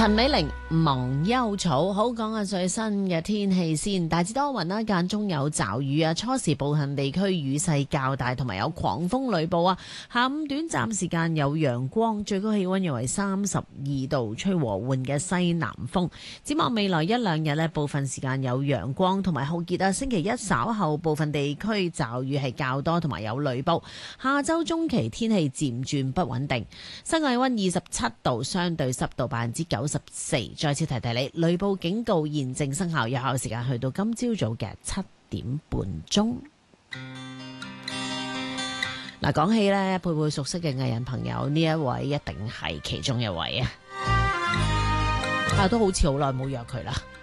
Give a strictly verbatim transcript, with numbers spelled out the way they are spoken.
陳美玲忘憂草。好，講下最新嘅天氣先。大致多雲啦，間中有驟雨啊。初時部分地區雨勢較大，同埋有狂風雷暴啊。下午短暫時間有陽光，最高氣溫約為三十二度，吹和緩嘅西南風。展望未來一兩日呢，部分時間有陽光同埋酷熱啊。星期一稍後部分地區驟雨係較多，同埋有雷暴。下周中期天氣漸轉不穩定。室外氣溫二十七度，相對濕度百分之九十四。再次提提你，雷暴警告現正生效，有效時間去到今朝早嘅七點半鐘。嗱，講起呢，佩佩熟悉嘅藝人朋友，呢一位一定係其中一位啊！啊，都好似好耐冇約佢啦。